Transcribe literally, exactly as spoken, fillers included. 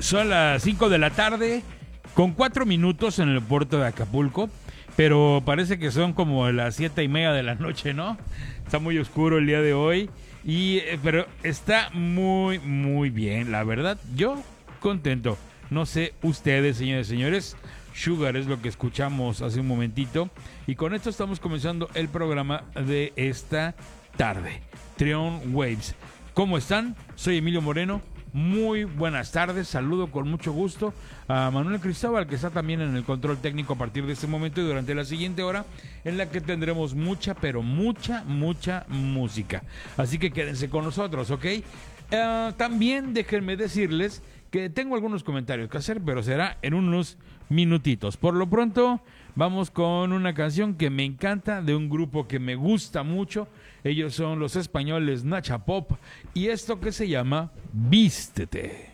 Son las cinco de la tarde, con cuatro minutos en el puerto de Acapulco, pero parece que son como las siete y media de la noche, ¿no? Está muy oscuro el día de hoy, y eh, pero está muy, muy bien, la verdad. Yo contento. No sé ustedes, señores y señores. Sugar es lo que escuchamos hace un momentito, y con esto estamos comenzando el programa de esta tarde. Trion Waves. ¿Cómo están? Soy Emilio Moreno. Muy buenas tardes, saludo con mucho gusto a Manuel Cristóbal, que está también en el control técnico a partir de este momento y durante la siguiente hora, en la que tendremos mucha, pero mucha, mucha música. Así que quédense con nosotros, ¿ok? Uh, también déjenme decirles que tengo algunos comentarios que hacer, pero será en unos minutitos. Por lo pronto, vamos con una canción que me encanta, de un grupo que me gusta mucho. Ellos son los españoles Nacha Pop, y esto que se llama Vístete.